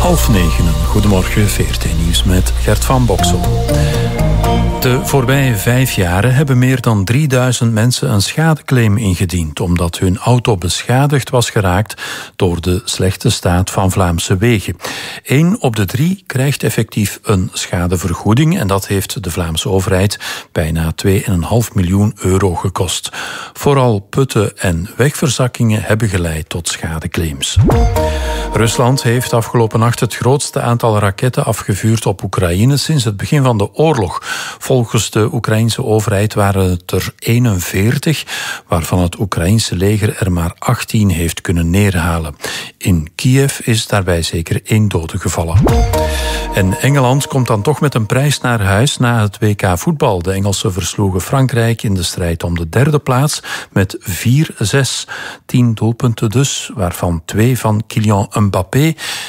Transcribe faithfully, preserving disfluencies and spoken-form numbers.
Half negenen. Goedemorgen, V R T Nieuws met Gert van Boksel. De voorbije vijf jaren hebben meer dan drieduizend mensen een schadeclaim ingediend omdat hun auto beschadigd was geraakt door de slechte staat van Vlaamse wegen. Eén op de drie krijgt effectief een schadevergoeding en dat heeft de Vlaamse overheid bijna twee komma vijf miljoen euro gekost. Vooral putten en wegverzakkingen hebben geleid tot schadeclaims. Rusland heeft afgelopen nacht het grootste aantal raketten afgevuurd op Oekraïne sinds het begin van de oorlog. Volgens de Oekraïnse overheid waren het er eenenveertig, waarvan het Oekraïnse leger er maar achttien heeft kunnen neerhalen. In Kiev is daarbij zeker één dode gevallen. En Engeland komt dan toch met een prijs naar huis na het W K voetbal. De Engelsen versloegen Frankrijk in de strijd om de derde plaats met vier zes. Tien doelpunten dus, waarvan twee van Kylian Mbappé.